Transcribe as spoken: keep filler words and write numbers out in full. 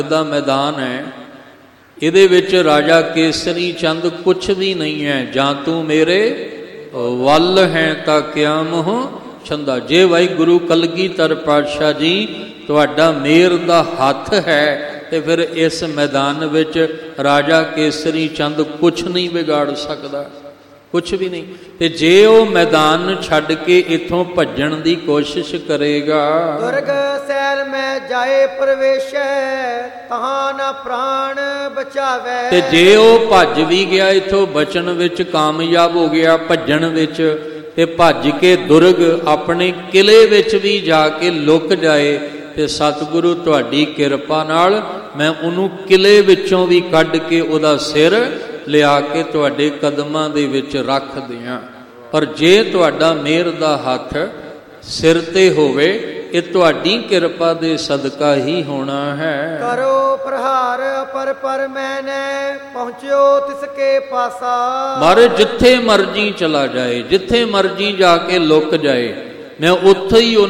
ਦਾ ਮੈਦਾਨ ਹੈ, ਇਹਦੇ ਵਿੱਚ ਰਾਜਾ ਕੇਸਰੀ ਚੰਦ ਕੁਛ ਵੀ ਨਹੀਂ ਹੈ। ਜਾਂ ਤੂੰ ਮੇਰੇ ਵੱਲ ਹੈ ਤਾਂ ਕਿਆ ਮੋਹ ਛੰਦਾ। ਜੇ ਵਾਹਿਗੁਰੂ ਕਲਗੀਧਰ ਪਾਤਸ਼ਾਹ ਜੀ ਤੁਹਾਡਾ ਮੇਰ ਦਾ ਹੱਥ ਹੈ ਤੇ ਫਿਰ ਇਸ ਮੈਦਾਨ ਵਿੱਚ ਰਾਜਾ ਕੇਸਰੀ ਚੰਦ ਕੁਛ ਨਹੀਂ ਵਿਗਾੜ ਸਕਦਾ, ਕੁਛ ਵੀ ਨਹੀਂ। ਤੇ ਜੇ ਉਹ ਮੈਦਾਨ ਛੱਡ ਕੇ ਇੱਥੋਂ ਭੱਜਣ ਦੀ ਕੋਸ਼ਿਸ਼ ਕਰੇਗਾ, ਦੁਰਗ ਸੈਲ ਮੈਂ ਜਾਏ ਪ੍ਰਵੇਸ਼ੈ, ਤਹਾਂ ਨਾ ਪ੍ਰਾਣ ਬਚਾਵੇ। ਤੇ ਜੇ ਉਹ ਭੱਜ ਵੀ ਗਿਆ, ਇੱਥੋਂ ਬਚਣ ਵਿੱਚ ਕਾਮਯਾਬ ਹੋ ਗਿਆ, ਭੱਜਣ ਵਿੱਚ, ਤੇ ਭੱਜ ਕੇ ਦੁਰਗ ਆਪਣੇ ਕਿਲੇ ਵਿੱਚ ਵੀ ਜਾ ਕੇ ਲੁਕ ਜਾਏ, ਤੇ ਸਤਿਗੁਰੂ ਤੁਹਾਡੀ ਕਿਰਪਾ ਨਾਲ ਮੈਂ ਉਹਨੂੰ ਕਿਲੇ ਵਿੱਚੋਂ ਵੀ ਕੱਢ ਕੇ ਉਹਦਾ ਸਿਰ ਲਿਆ ਕੇ ਤੁਹਾਡੇ ਕਦਮਾਂ ਦੇ ਵਿੱਚ ਰੱਖ ਦਿਆਂ। ਪਰ ਜੇ ਤੁਹਾਡਾ ਮਿਹਰ ਦਾ ਹੱਥ ਸਿਰ ਤੇ ਹੋਵੇ, ਇਹ ਤੁਹਾਡੀ ਕਿਰਪਾ ਦੇ ਸਦਕਾ ਹੀ ਹੋਣਾ ਹੈ। ਕਰੋ ਪ੍ਰਹਾਰ ਪਰ ਪਰ ਮੈਨੇ ਪਹੁੰਚਿਓ ਤਿਸ ਕੇ ਪਾਸਾ। ਮਾਰੇ ਜਿੱਥੇ ਮਰਜੀ ਚਲਾ ਜਾਏ, ਜਿੱਥੇ ਮਰਜੀ ਜਾ ਕੇ ਲੁਕ ਜਾਏ, ਮੈਂ ਉੱਥੇ ਹੀ